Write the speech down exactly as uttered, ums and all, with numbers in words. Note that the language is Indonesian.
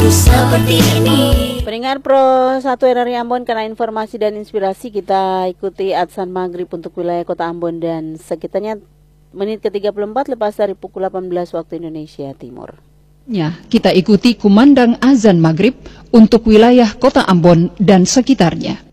seperti ini. Pendengar Pro satu R R I Ambon, karena informasi dan inspirasi kita ikuti adzan maghrib untuk wilayah kota Ambon dan sekitarnya menit ke tiga puluh empat lepas dari pukul delapan belas waktu Indonesia Timur. Ya, kita ikuti kumandang azan maghrib untuk wilayah kota Ambon dan sekitarnya.